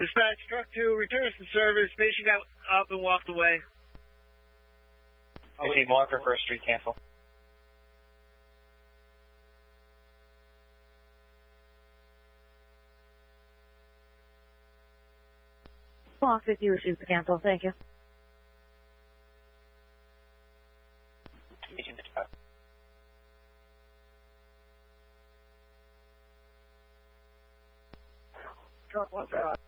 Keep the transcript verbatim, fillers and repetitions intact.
Dispatch, truck two returns to service. Patient got up and walked away. fifteen marker for a street cancel. Block fifty receives the cancel. Thank you. Agent dispatch. Truck one,